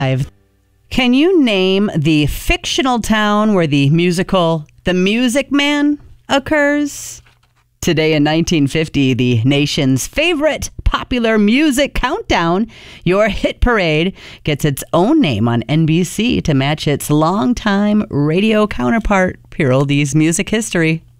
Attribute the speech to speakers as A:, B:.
A: Can you name the fictional town where the musical The Music Man occurs? Today in 1950, the nation's favorite popular music countdown, Your Hit Parade, gets its own name on NBC to match its longtime radio counterpart. Here, oldies music history.